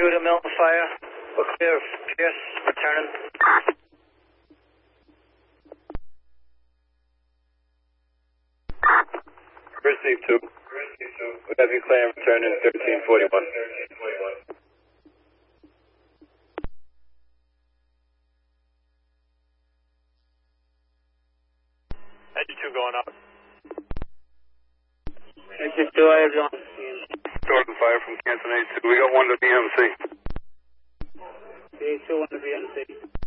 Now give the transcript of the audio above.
to Milton Fire. We're clear of Pierce, returning. Receive 2. We have you clear and returning 1341. Engine 2 going up. Engine 2, I have you on. Jordan Fire from Canton 82. We got 1 to BMC. BA2, 1 to BMC.